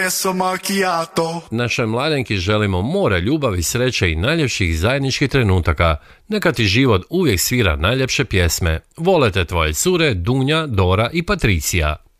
espresso macchiato. Našoj mladenki želimo more ljubavi, sreće i najljepših zajedničkih trenutaka. Neka ti život uvijek svira najljepše pjesme. Vole te tvoje cure Dunja, Dora i Patricija.